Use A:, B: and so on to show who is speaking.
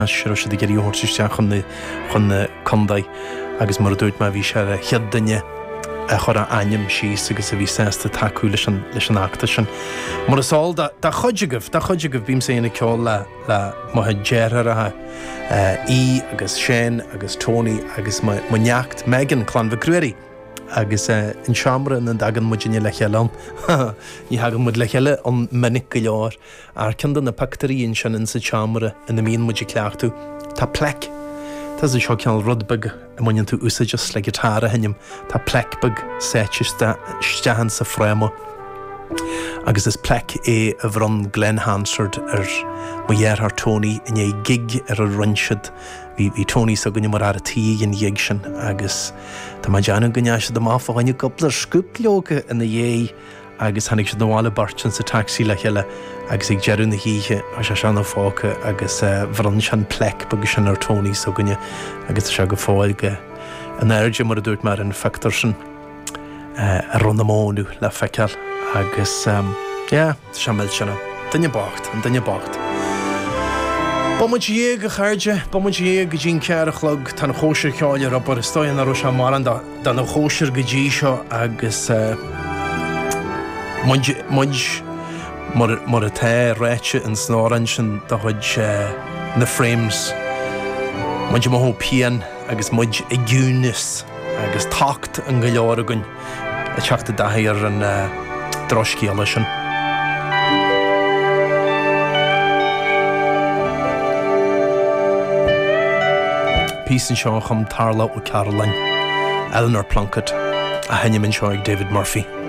A: Sure should get you horses chun the Condai agus mar dúirt me bhí sé chead duine chur aim síos agus a bhí sésta taú leis an acta sin. Mar is sáil dá chuideagah bím sé ina ceáil le maithe déartha í agus Shane agus Tony agus ma neacht Megan Clanva Cruery agus in seamra an dagan muidirine le cheile í hagan mud le cheile an minic go leor ar cindan na pactaríon sin in sa seamra in na míon muidir cleachtú tá plec. Tás is seo ceall rudbag a muinn tú úsa just le gitára henim tá plecbag stehan sa frémo agus is plec é a bhrun Glenn Hansard mu dhéarthar Tony in é gig a runsead hí Tony sa gunne mar ar a tí in dhéag sin agus tá má deanú gunne se do máfa haine goblar scoúplóga in na dhé agus hanig se nóhála bartin sa taxi le heile agus ag jeú na híthe a se seanna fáca agus bhran sean plec bagus sin ar Tony so gunne agus se go fáilge an airde mar a dúirt mar an factor sin a ronnamónú le feiceal agus se mil sinna dunne bacht. Bamid dhé go chairde, bamid dhé go dín cearachlog tan chóisir ceáile ab ar stoin ar se mar an dan na chóisir go dí seo agus mar a té réite an snáran sin de chuid na frames muid mo pian agus muid i gúnis agus tacht an go leor agunn a teachta dathí ar an droscíala sin. Písan seo chum Tarla ó Caroline, Eleanor Plunkett a heine min seo ag David Murphy.